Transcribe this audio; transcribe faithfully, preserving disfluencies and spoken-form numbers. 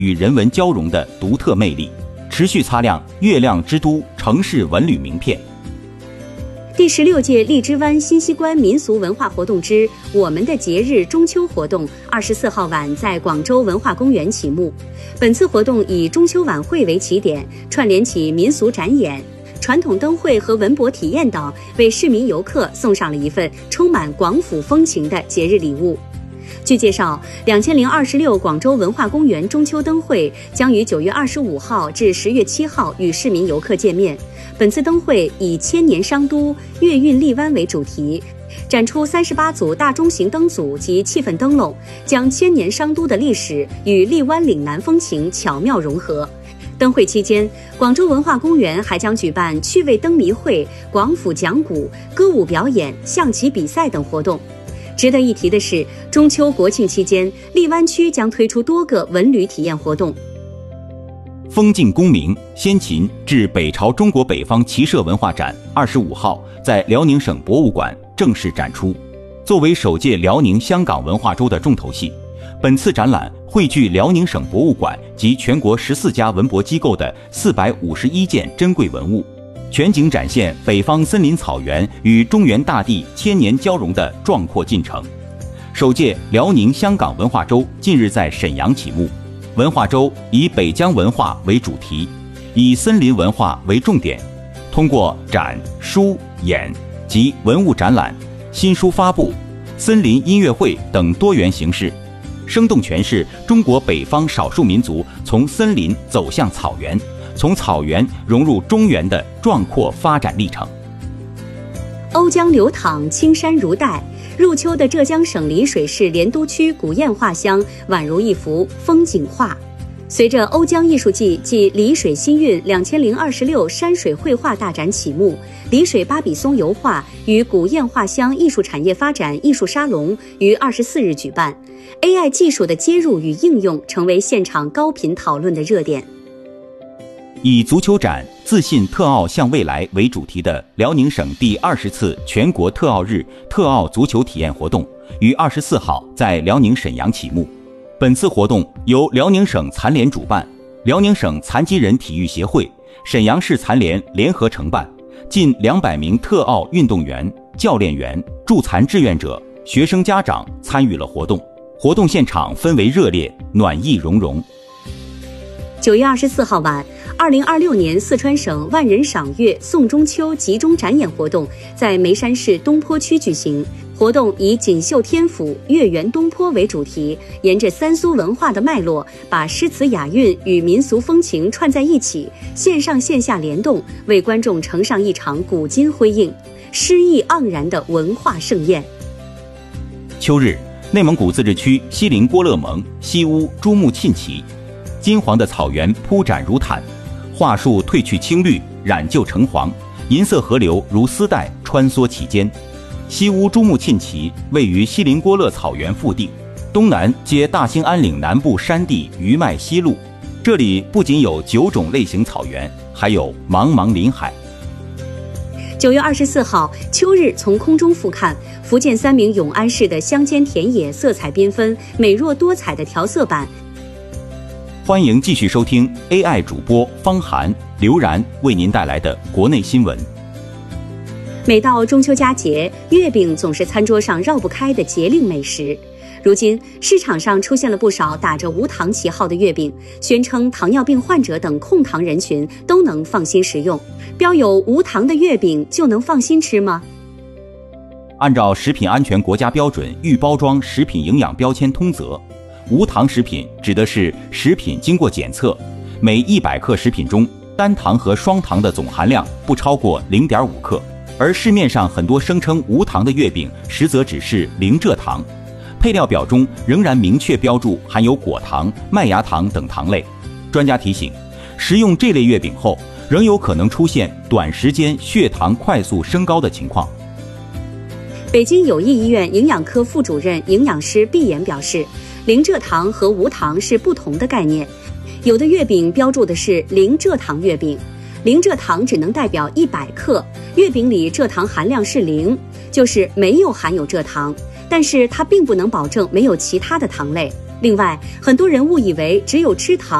与人文交融的独特魅力，持续擦亮月亮之都城市文旅名片。 第十六届荔枝湾新息关民俗文化活动之我们的节日中秋活动，二十四号晚在广州文化公园启幕。本次活动以中秋晚会为起点，串联起民俗展演、传统灯会和文博体验等，为市民游客送上了一份充满广府风情的节日礼物。据介绍，两千零二十六广州文化公园中秋灯会将于九月二十五号至十月七号与市民游客见面。本次灯会以千年商都、月韵荔湾为主题，展出三十八组大中型灯组及气氛灯笼，将千年商都的历史与荔湾岭南风情巧妙融合。灯会期间，广州文化公园还将举办趣味灯谜会、广府讲古、歌舞表演、象棋比赛等活动。值得一提的是，中秋国庆期间，荔湾区将推出多个文旅体验活动。 风境功名先秦至北朝中国北方骑射文化展二十五号在辽宁省博物馆正式展出。作为首届辽宁香港文化周的重头戏，本次展览汇聚辽宁省博物馆及全国十四家文博机构的四百五十一件珍贵文物，全景展现北方森林草原与中原大地千年交融的壮阔进程。首届辽宁香港文化周近日在沈阳启幕。文化周以北疆文化为主题，以森林文化为重点，通过展、书、演及文物展览、新书发布、森林音乐会等多元形式，生动诠释中国北方少数民族从森林走向草原，从草原融入中原的壮阔发展历程。 瓯江流淌，青山如黛。入秋的浙江省丽水市莲都区古堰画乡宛如一幅风景画。随着瓯江艺术季暨丽水新韵两千零二十六山水绘画大展启幕，丽水巴比松油画与古堰画乡艺术产业发展艺术沙龙于二十四日举办。A I 技术的接入与应用成为现场高频讨论的热点。 以足球展自信特奥向未来为主题的辽宁省第二十次全国特奥日特奥足球体验活动于二十四号在辽宁沈阳启幕。本次活动由辽宁省残联主办，辽宁省残疾人体育协会、沈阳市残联联合承办，近两百名特奥运动员、教练员、助残志愿者、学生家长参与了活动。活动现场氛围热烈，暖意融融。 九月二十四号晚，二零二六年四川省万人赏月送中秋集中展演活动在眉山市东坡区举行。活动以锦绣天府、月圆东坡为主题，沿着三苏文化的脉络，把诗词雅韵与民俗风情串在一起，线上线下联动，为观众呈上一场古今辉映、诗意盎然的文化盛宴。 秋日，内蒙古自治区锡林郭勒盟西乌珠穆沁旗，金黄的草原铺展如毯，桦树褪去青绿，染就橙黄，银色河流如丝带穿梭其间。西乌珠穆沁旗位于锡林郭勒草原腹地，东南接大兴安岭南部山地余脉西路。这里不仅有九种类型草原，还有茫茫林海。 九月二十四号，秋日从空中俯瞰，福建三明永安市的乡间田野色彩缤纷、美若多彩的调色板。 欢迎继续收听 A I 主播方涵、刘然为您带来的国内新闻。 每到中秋佳节，月饼总是餐桌上绕不开的节令美食。如今，市场上出现了不少打着无糖旗号的月饼，宣称糖尿病患者等控糖人群都能放心食用。标有无糖的月饼就能放心吃吗？ 按照食品安全国家标准预包装食品营养标签通则，无糖食品指的是食品经过检测，每一百克食品中单糖和双糖的总含量不超过 零点五克。而市面上很多声称无糖的月饼，实则只是零蔗糖，配料表中仍然明确标注含有果糖、麦芽糖等糖类。专家提醒，食用这类月饼后，仍有可能出现短时间血糖快速升高的情况。 北京友谊医院营养科副主任营养师毕岩表示，零蔗糖和无糖是不同的概念，有的月饼标注的是零蔗糖月饼，零蔗糖只能代表一百克，月饼里蔗糖含量是零，就是没有含有蔗糖，但是它并不能保证没有其他的糖类。 另外，很多人误以为只有吃糖